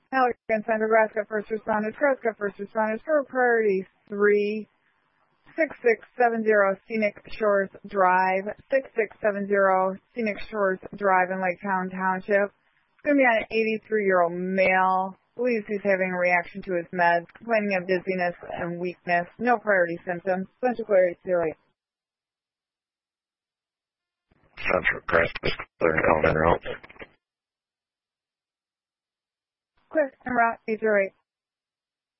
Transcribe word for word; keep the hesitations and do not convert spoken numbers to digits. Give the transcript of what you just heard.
Allegan Center, Nebraska First Responders, Prescott First Responders for priority three, six six seven zero Scenic Shores Drive, six six seven zero Scenic Shores Drive in Lake Town Township. It's going to be on an eighty-three-year-old male. Believes he's having a reaction to his meds, complaining of dizziness and weakness. No priority symptoms. Central Clear eight zero eight. Central Crest, clear en route. Clear en route eight zero eight.